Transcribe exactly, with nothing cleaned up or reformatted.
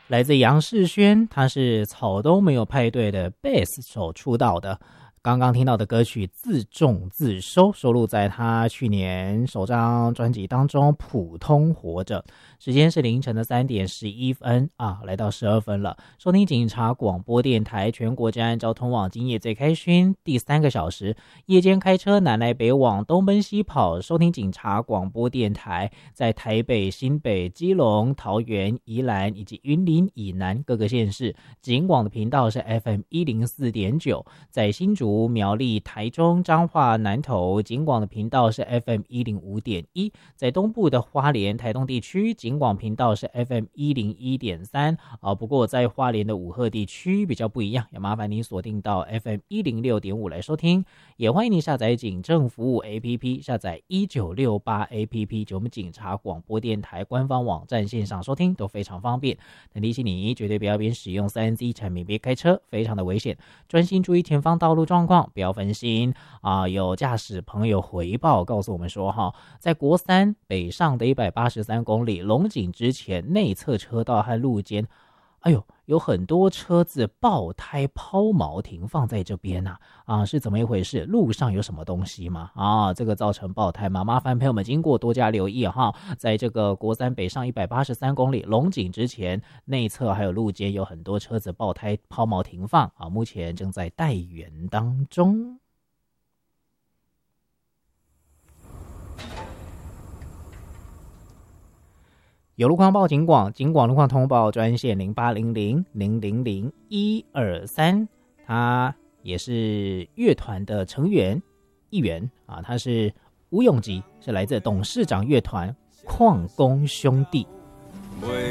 来自杨世轩，他是草东没有派对的贝斯手出道的。刚刚听到的歌曲《自重自收》收录在他去年首张专辑当中《普通活着》。时间是凌晨的三点十一分啊，来到十二分了。收听警察广播电台，全国治安交通网今夜最开勋第三个小时，夜间开车南来北往，东奔西跑，收听警察广播电台，在台北、新北、基隆、桃园、宜兰以及云林以南各个县市，警广的频道是 F M 一零四点九，在新竹、苗栗、台中、彰化、南投，警广的频道是 F M 一零五点一，在东部的花莲、台东地区，警广频道是 F M 一零一点三啊。不过在花莲的武鹤地区比较不一样，也麻烦您锁定到 F M 一零六点五来收听。也欢迎您下载警政服务 A P P， 下载一九六八 A P P， 就我们警察广播电台官方网站线上收听都非常方便。但提醒你，绝对不要边使用 三 C 产品边开车，非常的危险，专心注意前方道路状况，不要分心啊！有驾驶朋友回报告诉我们说，哈，在国三北上的一百八十三公里龙井之前内侧车道和路肩，哎呦，有很多车子爆胎抛锚停放在这边呐、啊，啊，是怎么一回事？路上有什么东西吗？啊，这个造成爆胎吗？麻烦朋友们经过多加留意哈，在这个国三北上一百八十三公里龙井之前内侧还有路肩有很多车子爆胎抛锚停放啊，目前正在待援当中。有路况报警广，警广路况通报专线零八零零零零零一二三，他也是乐团的成员一员啊，他是吴永吉，是来自董事长乐团矿工兄弟。